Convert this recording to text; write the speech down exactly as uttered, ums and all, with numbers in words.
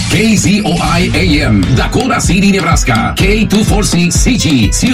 K Z O I A M, Dakota City, Nebraska. K two forty-six C G,